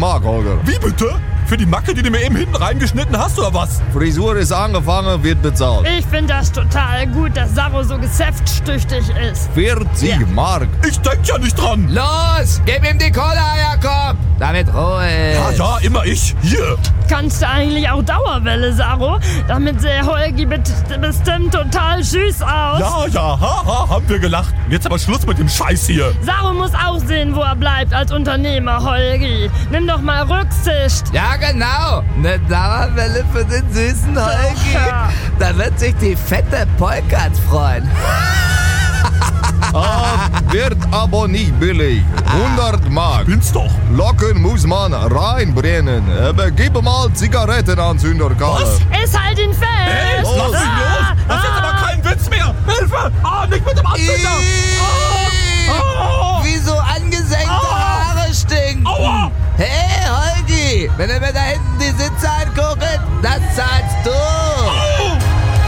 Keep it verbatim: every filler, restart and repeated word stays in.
Mark, Holger. Wie bitte? Für die Macke, die du mir eben hinten reingeschnitten hast, oder was? Frisur ist angefangen, wird bezahlt. Ich finde das total gut, dass Sarro so geschäftstüchtig ist. vierzig Ja. Mark. Ich denk ja nicht dran. Los, gib ihm die Kohle, Jakob. Damit Ruhe Ja, ist. ja, immer ich. Hier. Kannst du eigentlich auch Dauerwelle, Sarro? Damit sähe Holgi bet- bestimmt total süß aus. Ja, ja, haha, haben wir gelacht. Jetzt aber Schluss mit dem Scheiß hier. Sarro muss auch sehen, wo er bleibt als Unternehmer, Holgi. Nimm doch mal Rücksicht. Ja, genau. Eine Dauerwelle für den süßen Holgi. Ja. Da wird sich die fette Polkert freuen. Ah, wird aber nicht billig. hundert Mark. Bin's doch. Locken muss man reinbrennen. Aber gib mal Zigarettenanzünder, Karl. Was? Es halt ihn fest. Ey, jetzt lass mich los. Das ist aber kein Witz mehr. Hilfe. Ah, nicht mit dem Anzünder. Ah, Wie so angesenkte Aua. Haare stinken. Aua. Hey, Holgi, wenn du mir da hinten die Sitze